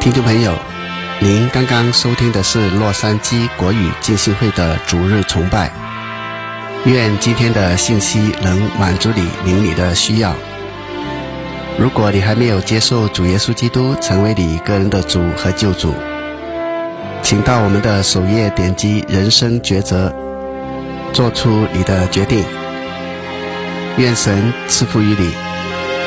听众朋友，您刚刚收听的是洛杉矶国语浸信会的主日崇拜。愿今天的信息能满足你的需要。如果你还没有接受主耶稣基督成为你个人的主和救主，请到我们的首页点击人生抉择，做出你的决定。愿神赐福于你。